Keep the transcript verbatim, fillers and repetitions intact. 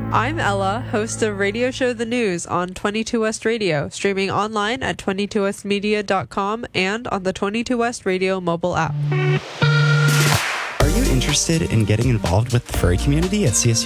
I'm Ella, host of radio show The News on twenty-two West Radio, streaming online at twenty-two west media dot com and on the twenty-two West Radio mobile app. Are you interested in getting involved with the furry community at C S U